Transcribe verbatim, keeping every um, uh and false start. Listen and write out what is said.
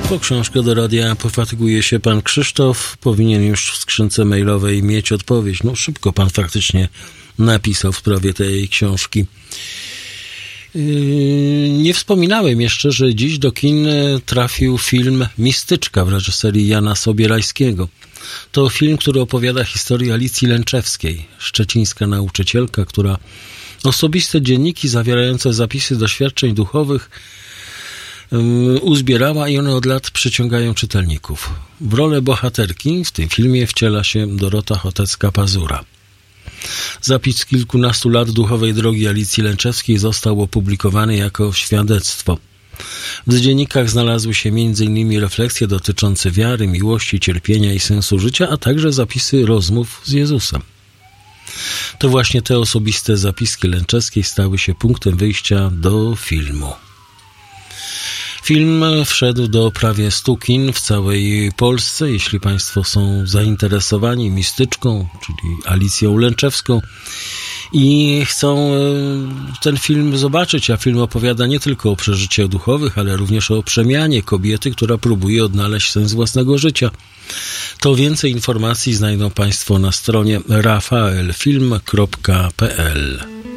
Po książkę do radia pofatyguje się pan Krzysztof. Powinien już w skrzynce mailowej mieć odpowiedź. No szybko pan faktycznie napisał w sprawie tej książki. Yy, nie wspominałem jeszcze, że dziś do kin trafił film Mistyczka w reżyserii Jana Sobierajskiego. To film, który opowiada historię Alicji Lęczewskiej, szczecińska nauczycielka, która osobiste dzienniki zawierające zapisy doświadczeń duchowych um, uzbierała i one od lat przyciągają czytelników. W rolę bohaterki w tym filmie wciela się Dorota Chotecka-Pazura. Zapis kilkunastu lat duchowej drogi Alicji Lęczewskiej został opublikowany jako świadectwo. W dziennikach znalazły się między innymi refleksje dotyczące wiary, miłości, cierpienia i sensu życia, a także zapisy rozmów z Jezusem. To właśnie te osobiste zapiski Lęczewskiej stały się punktem wyjścia do filmu. Film wszedł do prawie stu kin w całej Polsce. Jeśli państwo są zainteresowani Mistyczką, czyli Alicją Lęczewską i chcą ten film zobaczyć, a film opowiada nie tylko o przeżyciach duchowych, ale również o przemianie kobiety, która próbuje odnaleźć sens własnego życia, to więcej informacji znajdą państwo na stronie rafaelfilm kropka p l.